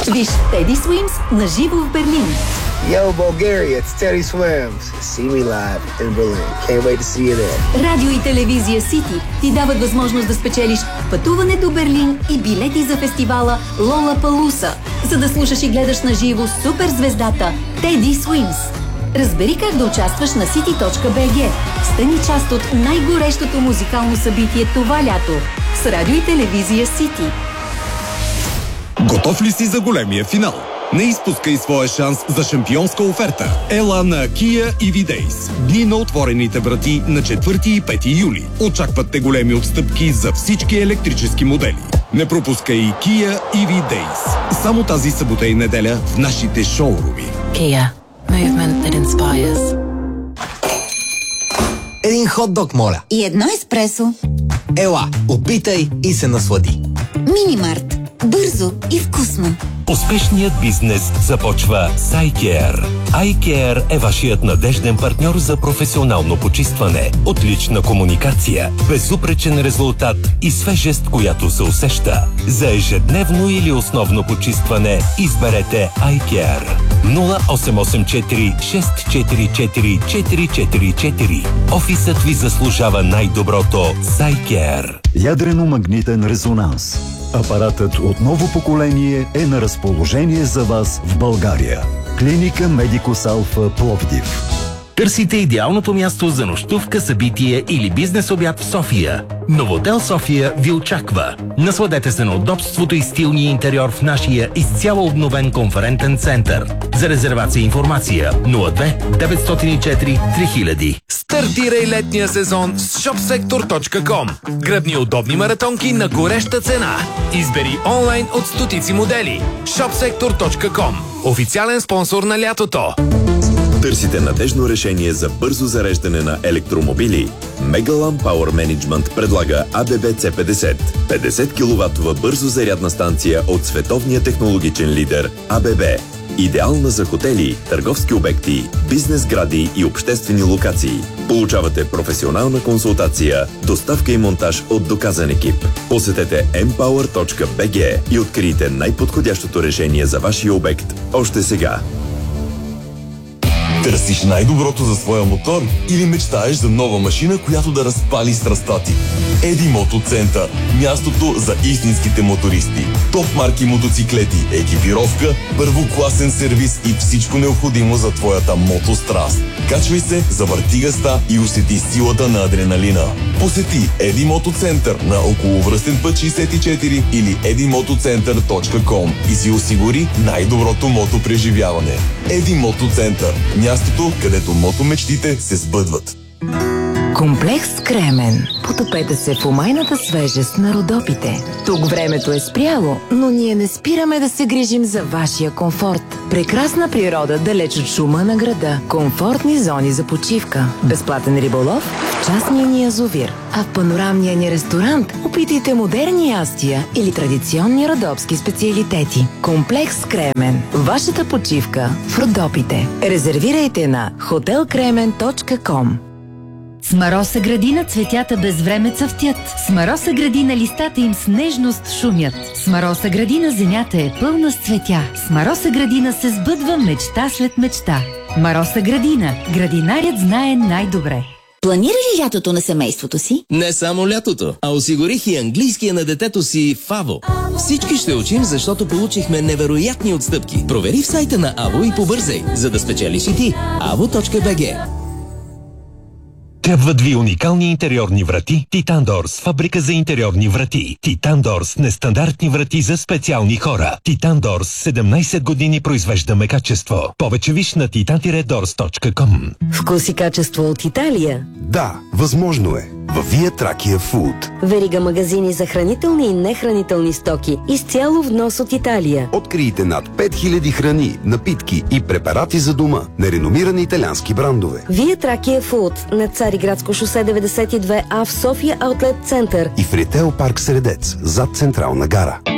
Виж Teddy Swims на живо в Берлин. Yo, Bulgaria, it's Teddy Swims. See me live in Berlin. Can't wait to see you there. Радио и телевизия Сити ти дават възможност да спечелиш пътуване до Берлин и билети за фестивала Лолапалуса, за да слушаш и гледаш на живо суперзвездата Teddy Swims. Разбери как да участваш на city.bg. Стани част от най-горещото музикално събитие това лято с радио и телевизия Сити. Готов ли си за големия финал? Не изпускай своя шанс за шампионска оферта. Ела на Kia EV Days. Дни на отворените врати на 4 и 5 юли. Очакват те големи отстъпки за всички електрически модели. Не пропускай и Kia EV Days. Само тази събота и неделя в нашите шоуруми. Kia. Movement that inspires. Един хот-дог, моля. И едно еспресо. Ела, опитай и се наслади. Минимарт. Бързо и вкусно. Успешният бизнес започва с iCare. iCare е вашият надежден партньор за професионално почистване, отлична комуникация, безупречен резултат и свежест, която се усеща. За ежедневно или основно почистване изберете iCare. 0884 644 444. Офисът ви заслужава най-доброто с iCare. Ядрено-магнитен резонанс. Апаратът от ново поколение е на разположение за вас в България. Клиника Медикус Алфа Пловдив. Търсите идеалното място за нощувка, събитие или бизнес обяд в София. Новотел София ви очаква. Насладете се на удобството и стилния интериор в нашия изцяло обновен конферентен център. За резервация и информация 02 904 3000. Стартирай летния сезон с shopsektor.com. Гръбни удобни маратонки на гореща цена. Избери онлайн от стотици модели. shopsektor.com. Официален спонсор на лятото. Търсите надежно решение за бързо зареждане на електромобили? Megalam Power Management предлага ABB C50. 50 кВт бързо зарядна станция от световния технологичен лидер ABB. Идеална за хотели, търговски обекти, бизнес гради и обществени локации. Получавате професионална консултация, доставка и монтаж от доказан екип. Посетете mpower.bg и открийте най-подходящото решение за вашия обект още сега. Търсиш най-доброто за своя мотор или мечтаеш за нова машина, която да разпали страстта ти? Еди Мотоцентър. Мястото за истинските мотористи. Топ марки мотоциклети, екипировка, първокласен сервис и всичко необходимо за твоята мотостраст. Качвай се, завърти газта и усети силата на адреналина. Посети Еди Мотоцентър на околовръстен път 64 или edimotocenter.com и си осигури най-доброто мотопреживяване. Еди Мотоцентър. Мястото, където мотомечтите се сбъдват. Комплекс Кремен. Потопете се в умайната свежест на Родопите. Тук времето е спряло, но ние не спираме да се грижим за вашия комфорт. Прекрасна природа далеч от шума на града. Комфортни зони за почивка. Безплатен риболов в частния ни язовир. А в панорамния ни ресторант опитайте модерни ястия или традиционни родопски специалитети. Комплекс Кремен. Вашата почивка в Родопите. Резервирайте на hotelkremen.com. С Мароса градина цветята без време цъфтят. С Мароса градина листата им с нежност шумят. С Мароса градина земята е пълна с цветя. С Мароса градина се сбъдва мечта след мечта. Мароса градина. Градинарят знае най-добре. Планира ли лятото на семейството си? Не само лятото, а осигурих и английския на детето си в АВО. Всички ще учим, защото получихме невероятни отстъпки. Провери в сайта на АВО и побързай, за да спечелиш и ти. avo.bg. Трябват ви уникални интериорни врати Титан Дорс, фабрика за интериорни врати. Титан Дорс, нестандартни врати за специални хора. Титан Дорс, 17 години произвеждаме качество. Повече виж на titan-dors.com. Вкус и качество от Италия? Да, възможно е. Във Вия Тракия Фуд. Верига магазини за хранителни и нехранителни стоки. Изцяло внос от Италия. Открийте над 5000 храни, напитки и препарати за дома на реномирани италиански брандове. Вия Тракия Фуд на Цариградско шосе 92А в София Аутлет Център и в Ритейл парк Средец зад Централна гара.